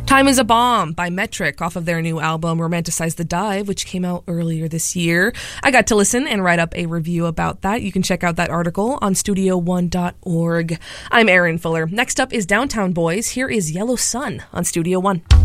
Time is a Bomb by Metric off of their new album Romanticize the Dive, which came out earlier this year. I got to listen and write up a review about that. You can check out that article on studio1.org. I'm Erin Fuller. Next up is Downtown Boys. Here is Yellow Sun on Studio One.